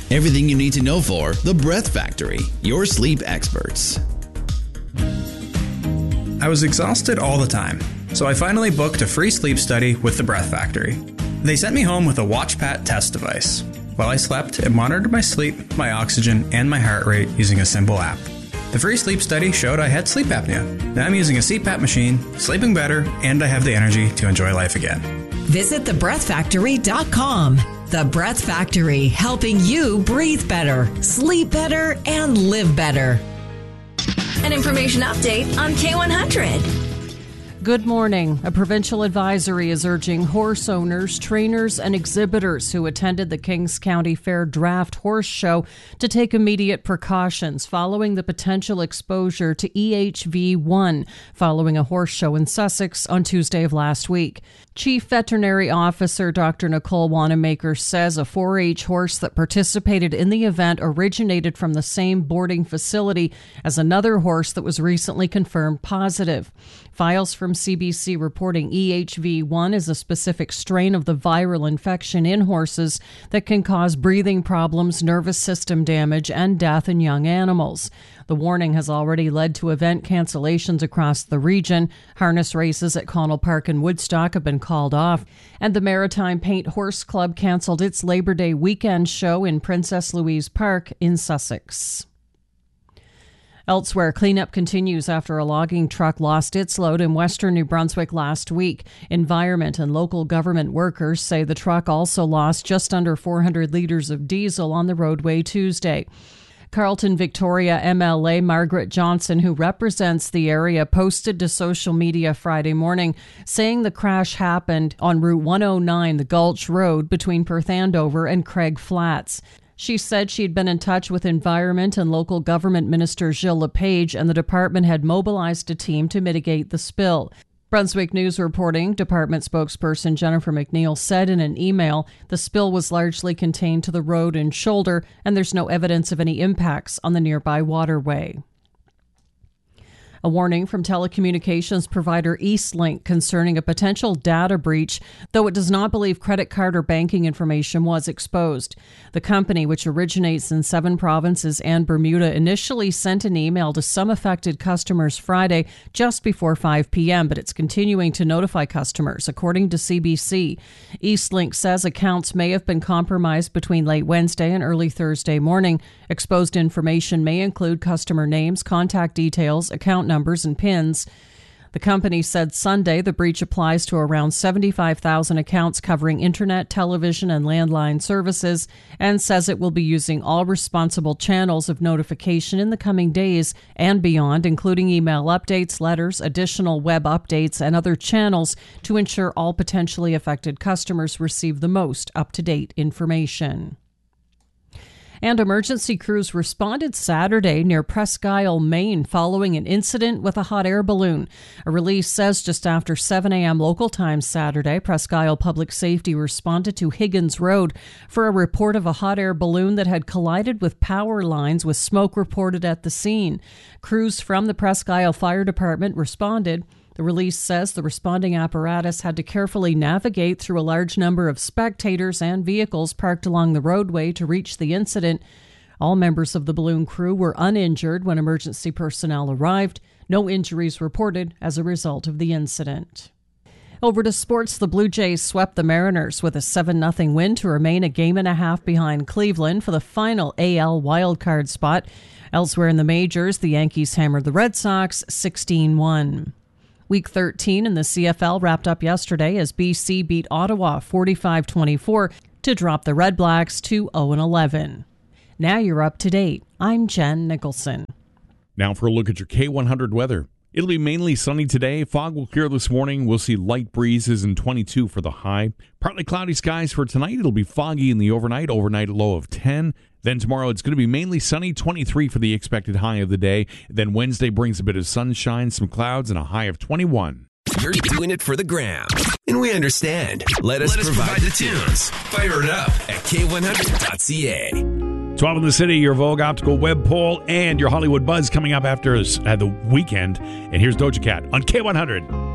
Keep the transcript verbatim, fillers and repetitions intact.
Everything you need to know for The Breath Factory, your sleep experts. I was exhausted all the time, so I finally booked a free sleep study with The Breath Factory. They sent me home with a WatchPat test device. While I slept, it monitored my sleep, my oxygen, and my heart rate using a simple app. The free sleep study showed I had sleep apnea. Now I'm using a C PAP machine, sleeping better, and I have the energy to enjoy life again. Visit the breath factory dot com. The Breath Factory, helping you breathe better, sleep better, and live better. An information update on K one hundred. Good morning. A provincial advisory is urging horse owners, trainers, and exhibitors who attended the Kings County Fair Draft Horse Show to take immediate precautions following the potential exposure to E H V one following a horse show in Sussex on Tuesday of last week. Chief Veterinary Officer Doctor Nicole Wanamaker says a four H horse that participated in the event originated from the same boarding facility as another horse that was recently confirmed positive. Files from C B C reporting E H V one is a specific strain of the viral infection in horses that can cause breathing problems, nervous system damage, and death in young animals. The warning has already led to event cancellations across the region. Harness races at Connell Park and Woodstock have been called off, and the Maritime Paint Horse Club canceled its Labor Day weekend show in Princess Louise Park in Sussex. Elsewhere, cleanup continues after a logging truck lost its load in western New Brunswick last week. Environment and local government workers say the truck also lost just under four hundred litres of diesel on the roadway Tuesday. Carlton Victoria M L A Margaret Johnson, who represents the area, posted to social media Friday morning saying the crash happened on Route one oh nine, the Gulch Road, between Perth Andover and Craig Flats. She said she'd been in touch with Environment and Local Government Minister Gilles Lepage, and the department had mobilized a team to mitigate the spill. Brunswick News reporting, department spokesperson Jennifer McNeil said in an email the spill was largely contained to the road and shoulder, and there's no evidence of any impacts on the nearby waterway. A warning from telecommunications provider Eastlink concerning a potential data breach, though it does not believe credit card or banking information was exposed. The company, which originates in seven provinces and Bermuda, initially sent an email to some affected customers Friday just before five p.m., but it's continuing to notify customers, according to C B C. Eastlink says accounts may have been compromised between late Wednesday and early Thursday morning. Exposed information may include customer names, contact details, account numbers, and PINs. The company said Sunday the breach applies to around seventy-five thousand accounts covering internet, television, and landline services, and says it will be using all responsible channels of notification in the coming days and beyond, including email updates, letters, additional web updates, and other channels to ensure all potentially affected customers receive the most up-to-date information. And emergency crews responded Saturday near Presque Isle, Maine, following an incident with a hot air balloon. A release says just after seven a.m. local time Saturday, Presque Isle Public Safety responded to Higgins Road for a report of a hot air balloon that had collided with power lines, with smoke reported at the scene. Crews from the Presque Isle Fire Department responded. The release says the responding apparatus had to carefully navigate through a large number of spectators and vehicles parked along the roadway to reach the incident. All members of the balloon crew were uninjured when emergency personnel arrived. No injuries reported as a result of the incident. Over to sports, the Blue Jays swept the Mariners with a seven nothing win to remain a game and a half behind Cleveland for the final A L wildcard spot. Elsewhere in the majors, the Yankees hammered the Red Sox sixteen one. Week thirteen in the C F L wrapped up yesterday as B C beat Ottawa forty-five twenty-four to drop the Red Blacks to oh and eleven. Now you're up to date. I'm Jen Nicholson. Now for a look at your K one hundred weather. It'll be mainly sunny today. Fog will clear this morning. We'll see light breezes and twenty-two for the high. Partly cloudy skies for tonight. It'll be foggy in the overnight. Overnight low of ten. Then tomorrow it's going to be mainly sunny, twenty-three for the expected high of the day. Then Wednesday brings a bit of sunshine, some clouds, and a high of twenty-one. You're doing it for the gram, and we understand. Let us, Let us provide, provide the tunes. Fire it up at K one hundred dot C A. twelve in the city, your Vogue Optical Web Poll, and your Hollywood Buzz coming up after uh, the weekend. And here's Doja Cat on K one hundred.